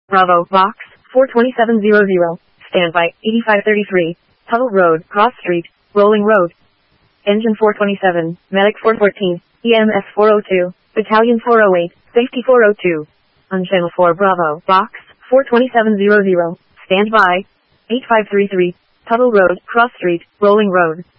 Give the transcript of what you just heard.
Bravo, Box, 42700. Standby, 8533. Tuttle Road, Cross Street, Rolling Road. Engine 427, Medic 414, EMS 402, Battalion 408, Safety 402. On Channel 4 Bravo, Box, 42700. Standby, 8533. Tuttle Road, Cross Street, Rolling Road.